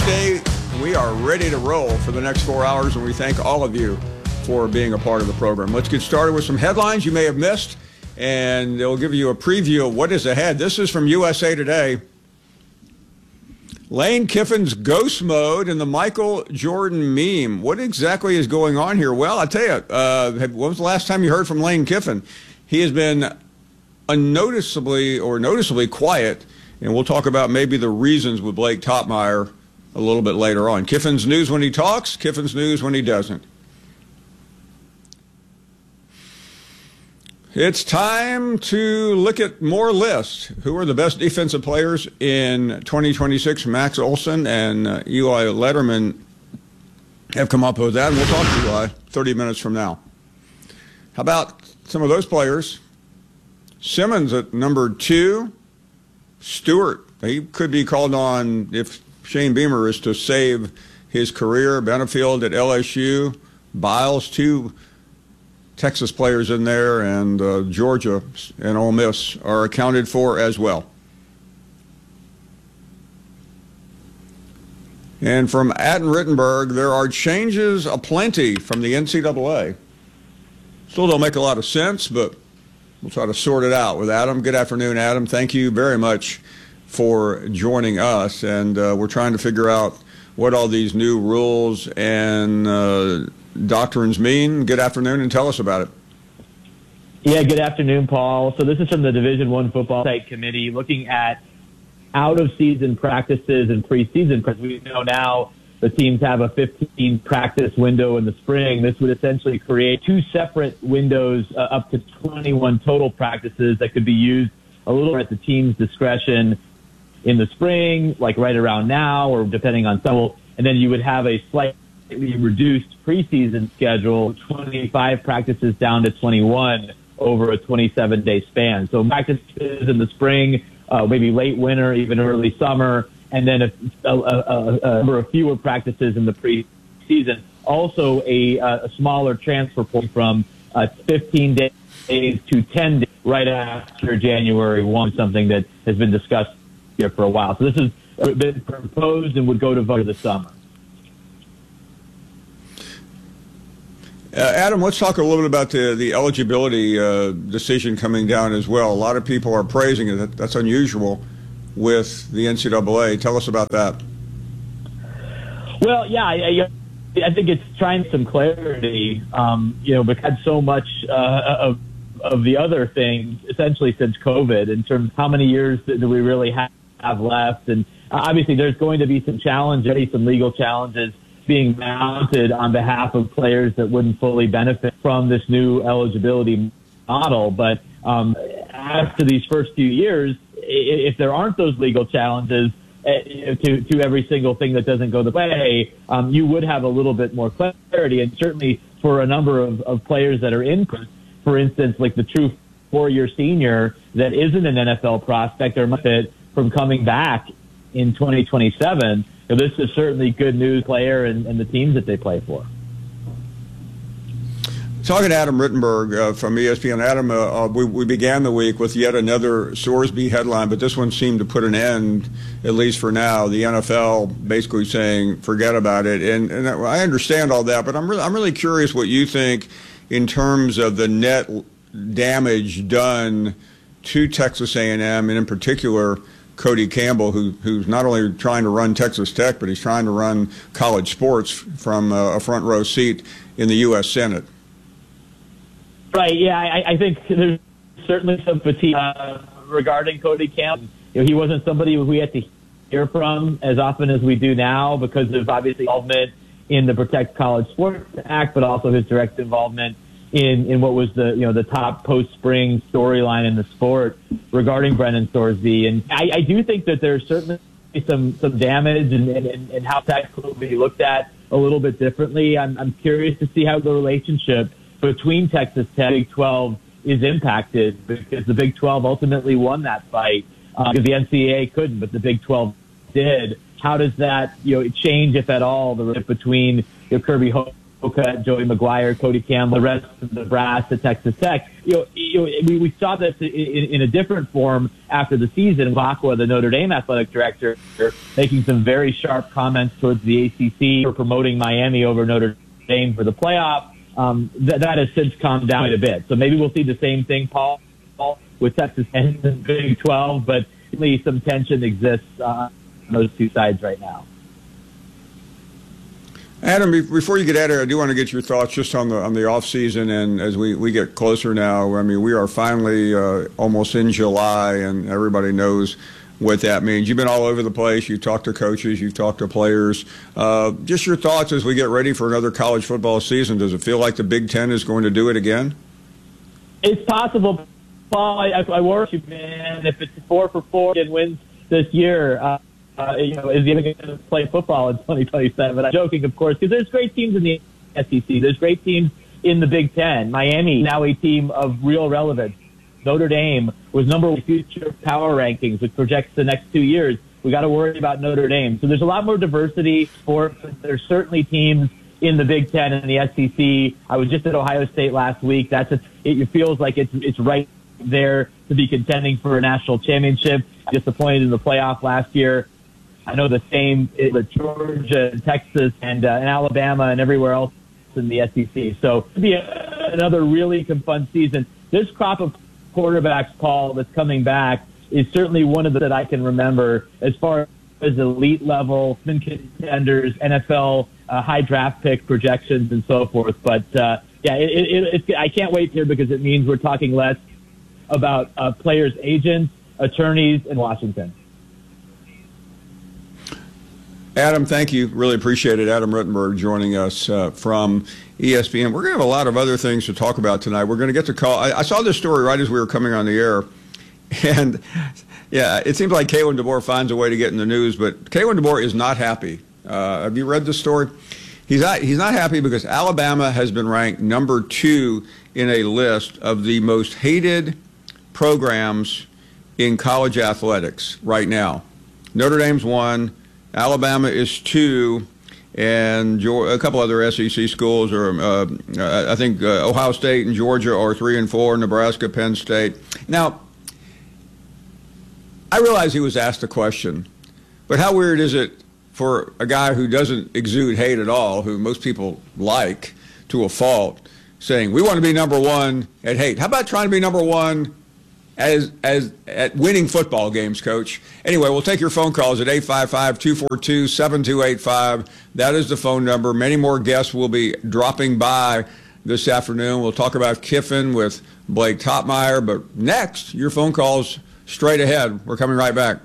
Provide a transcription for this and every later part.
Day. We are ready to roll for the next 4 hours, and we thank all of you for being a part of the program. Let's get started with some headlines you may have missed, and they'll give you a preview of what is ahead. This is from USA Today. Lane Kiffin's ghost mode and the Michael Jordan meme. What exactly is going on here? Well, I'll tell you, when was the last time you heard from Lane Kiffin? He has been noticeably quiet, and we'll talk about maybe the reasons with Blake Topmeyer a little bit later on. Kiffin's news when he talks, Kiffin's news when he doesn't. It's time to look at more lists. Who are the best defensive players in 2026? Max Olson and Eli Letterman have come up with that, and we'll talk to Eli 30 minutes from now. How about some of those players? Simmons at number 2. Stewart, he could be called on if Shane Beamer is to save his career. Benefield at LSU. Biles, 2 Texas players in there, and Georgia and Ole Miss are accounted for as well. And from Atten Rittenberg, there are changes aplenty from the NCAA. Still don't make a lot of sense, but we'll try to sort it out with Adam. Good afternoon, Adam. Thank you very much for joining us. And we're trying to figure out what all these new rules and doctrines mean. Good afternoon, and tell us about it. Yeah, good afternoon, Paul. So this is from the Division I Football Site Committee looking at out-of-season practices and preseason, because we know now the teams have a 15-practice window in the spring. This would essentially create 2 separate windows, up to 21 total practices that could be used a little at the team's discretion in the spring, like right around now, or depending on some. And then you would have a slightly reduced preseason schedule, 25 practices down to 21 over a 27-day span. So practices in the spring, maybe late winter, even early summer, and then a fewer practices in the preseason. Also a smaller transfer point from 15 days to 10 days right after January 1, something that has been discussed here for a while. So this has been proposed and would go to vote this summer. Adam, let's talk a little bit about the eligibility decision coming down as well. A lot of people are praising it. That's unusual with the NCAA. Tell us about that. Well, yeah, I think it's trying some clarity. We've had so much of the other things essentially since COVID in terms of how many years do we really have left. And obviously there's going to be some challenges, some legal challenges being mounted on behalf of players that wouldn't fully benefit from this new eligibility model. But after these first few years, if there aren't those legal challenges to every single thing that doesn't go the way, you would have a little bit more clarity. And certainly for a number of players that are in, for instance, like the true 4-year senior that isn't an NFL prospect or benefit from coming back in 2027, so this is certainly good news player and the teams that they play for. Talking to Adam Rittenberg from ESPN. Adam, we began the week with yet another Sorsby headline, but this one seemed to put an end, at least for now. The NFL basically saying, forget about it. And I understand all that, but I'm really curious what you think in terms of the net damage done to Texas A&M, and in particular Cody Campbell, who's not only trying to run Texas Tech, but he's trying to run college sports from a front row seat in the U.S. Senate. Right. Yeah, I think there's certainly some fatigue regarding Cody Campbell. He wasn't somebody we had to hear from as often as we do now because of obviously involvement in the Protect College Sports Act, but also his direct involvement in what was the top post-spring storyline in the sport regarding Brennan Sorsby. And I do think that there's certainly some damage and how Tech will be looked at a little bit differently. I'm curious to see how the relationship between Texas Tech and Big 12 is impacted, because the Big 12 ultimately won that fight because the NCAA couldn't, but the Big 12 did. How does that change, if at all, the relationship between Kirby Joey McGuire, Cody Campbell, the rest of the brass at Texas Tech. We saw this in a different form after the season. Aqua, the Notre Dame athletic director, making some very sharp comments towards the ACC for promoting Miami over Notre Dame for the playoff. That has since calmed down a bit. So maybe we'll see the same thing, Paul, with Texas and the Big 12, but certainly some tension exists on those two sides right now. Adam, before you get at it, I do want to get your thoughts just on the off season, and as we get closer now. I mean, we are finally almost in July, and everybody knows what that means. You've been all over the place. You've talked to coaches. You've talked to players. Just your thoughts as we get ready for another college football season. Does it feel like the Big Ten is going to do it again? It's possible, Paul. I worry, man. If it's 4 for 4 and wins this year. Is he even going to play football in 2027? I'm joking, of course, because there's great teams in the SEC. There's great teams in the Big Ten. Miami, now a team of real relevance. Notre Dame was number 1 future power rankings, which projects the next 2 years. We got to worry about Notre Dame. So there's a lot more diversity. There's certainly teams in the Big Ten and the SEC. I was just at Ohio State last week. It feels like it's right there to be contending for a national championship. Disappointed in the playoff last year. I know the same with Georgia and Texas and Alabama and everywhere else in the SEC. So it'll be another really fun season. This crop of quarterbacks, Paul, that's coming back is certainly one of the that I can remember as far as elite level contenders, NFL high draft pick projections and so forth. But I can't wait here because it means we're talking less about players' agents, attorneys in Washington. Adam, thank you. Really appreciate it. Adam Rittenberg joining us from ESPN. We're going to have a lot of other things to talk about tonight. We're going to get to call. I saw this story right as we were coming on the air. And, yeah, it seems like Kalen DeBoer finds a way to get in the news, but Kalen DeBoer is not happy. Have you read this story? He's not happy because Alabama has been ranked number 2 in a list of the most hated programs in college athletics right now. Notre Dame's 1. Alabama is 2, and a couple other SEC schools are, I think Ohio State and Georgia are 3 and 4, Nebraska, Penn State. Now, I realize he was asked a question, but how weird is it for a guy who doesn't exude hate at all, who most people like to a fault, saying, we want to be number 1 at hate. How about trying to be number 1 as at winning football games, Coach? Anyway, we'll take your phone calls at 855-242-7285. That is the phone number. Many more guests will be dropping by this afternoon. We'll talk about Kiffin with Blake Topmeyer, but next, your phone calls straight ahead. We're coming right back.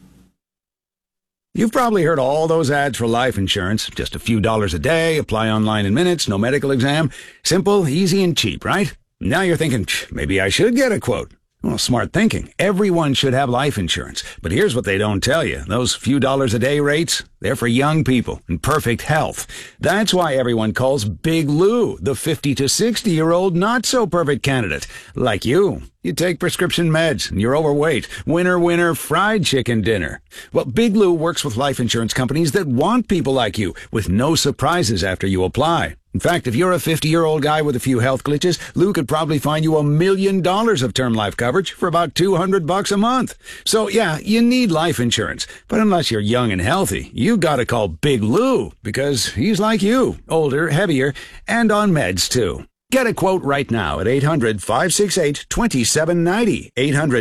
You've probably heard all those ads for life insurance. Just a few dollars a day, apply online in minutes, no medical exam. Simple, easy, and cheap, right? Now you're thinking, maybe I should get a quote. Well, smart thinking. Everyone should have life insurance. But here's what they don't tell you. Those few dollars a day rates, they're for young people in perfect health. That's why everyone calls Big Lou the 50 to 60-year-old not-so-perfect candidate. Like you. You take prescription meds and you're overweight. Winner, winner, fried chicken dinner. Well, Big Lou works with life insurance companies that want people like you with no surprises after you apply. In fact, if you're a 50-year-old guy with a few health glitches, Lou could probably find you $1 million of term life coverage for about $200 a month. So, yeah, you need life insurance. But unless you're young and healthy, you gotta call Big Lou because he's like you, older, heavier, and on meds, too. Get a quote right now at 800-568-2790,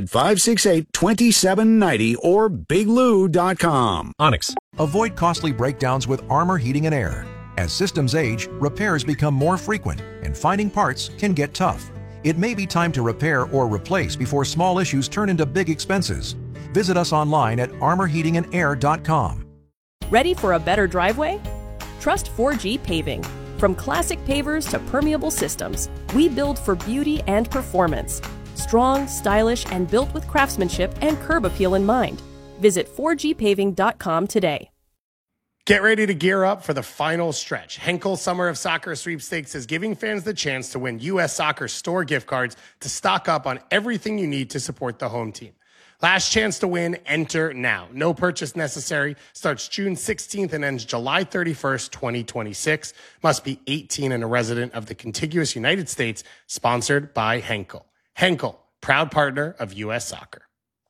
800-568-2790, or biglou.com. Onyx. Avoid costly breakdowns with Armor Heating and Air. As systems age, repairs become more frequent, and finding parts can get tough. It may be time to repair or replace before small issues turn into big expenses. Visit us online at armorheatingandair.com. Ready for a better driveway? Trust 4G Paving. From classic pavers to permeable systems, we build for beauty and performance. Strong, stylish, and built with craftsmanship and curb appeal in mind. Visit 4gpaving.com today. Get ready to gear up for the final stretch. Henkel Summer of Soccer Sweepstakes is giving fans the chance to win U.S. Soccer store gift cards to stock up on everything you need to support the home team. Last chance to win, enter now. No purchase necessary. Starts June 16th and ends July 31st, 2026. Must be 18 and a resident of the contiguous United States. Sponsored by Henkel. Henkel, proud partner of U.S. Soccer.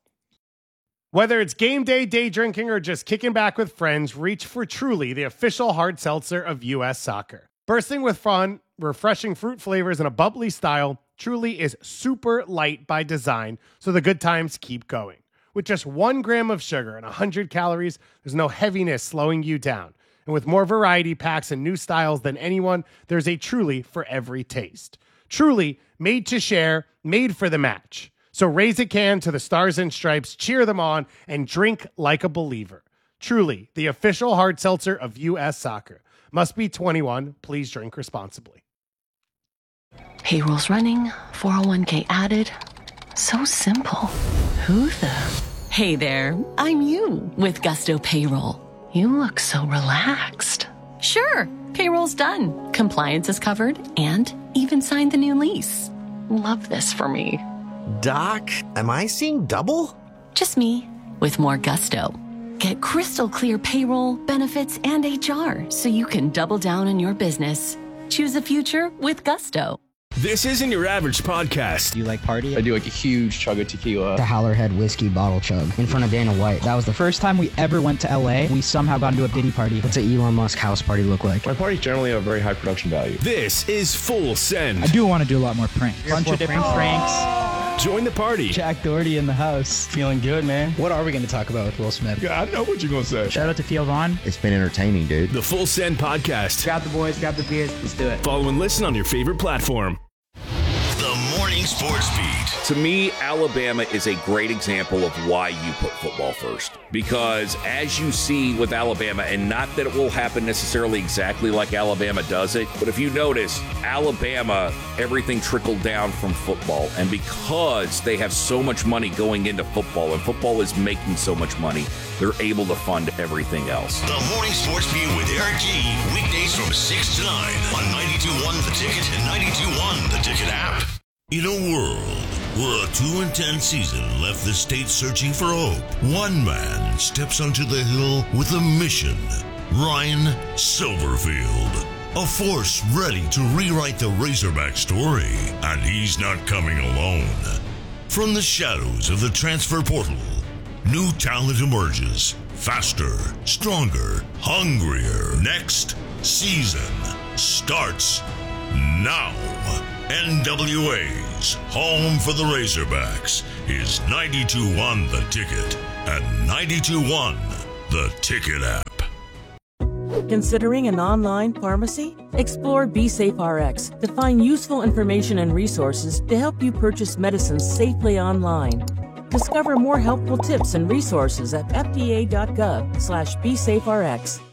Whether it's game day, day drinking, or just kicking back with friends, reach for Truly, the official hard seltzer of U.S. Soccer. Bursting with fun, refreshing fruit flavors, and a bubbly style, Truly is super light by design, so the good times keep going. With just 1 gram of sugar and 100 calories, there's no heaviness slowing you down. And with more variety packs and new styles than anyone, there's a Truly for every taste. Truly, made to share, made for the match. So raise a can to the Stars and Stripes, cheer them on, and drink like a believer. Truly, the official hard seltzer of U.S. Soccer. Must be 21. Please drink responsibly. Payroll's running, 401k added. So simple. Who the? Hey there, I'm you with Gusto Payroll. You look so relaxed. Sure, payroll's done. Compliance is covered and even signed the new lease. Love this for me. Doc, am I seeing double? Just me with more gusto. Get crystal clear payroll, benefits, and HR so you can double down on your business. Choose a future with Gusto. This isn't your average podcast. Do you like party? I do like a huge chug of tequila. The Howlerhead whiskey bottle chug in front of Dana White. That was the first time we ever went to LA. We somehow got into a Diddy party. What's an Elon Musk house party look like? My parties generally have very high production value. This is Full Send. I do want to do a lot more pranks. Bunch of different pranks. Join the party. Jack Doherty in the house. Feeling good, man. What are we going to talk about with Will Smith? Yeah, I know what you're going to say. Shout out to Theo Vaughn. It's been entertaining, dude. The Full Send podcast. Grab the boys, grab the beers. Let's do it. Follow and listen on your favorite platform. The Morning Sports Beat. To me, Alabama is a great example of why you put football first. Because as you see with Alabama, and not that it will happen necessarily exactly like Alabama does it, but if you notice, Alabama, everything trickled down from football. And because they have so much money going into football, and football is making so much money, they're able to fund everything else. The Morning Sports Beat with Eric G. Weekdays from 6 to 9 on 92.1 The Ticket and 92.1 The Ticket app. In a world where a 2-10 season left the state searching for hope, one man steps onto the hill with a mission. Ryan Silverfield, a force ready to rewrite the Razorback story, and he's not coming alone. From the shadows of the transfer portal, new talent emerges, faster, stronger, hungrier. Next season starts now. NWA's home for the Razorbacks is 92.1 The Ticket and 92.1 The Ticket app. Considering an online pharmacy? Explore BeSafeRx to find useful information and resources to help you purchase medicines safely online. Discover more helpful tips and resources at fda.gov/BeSafeRx.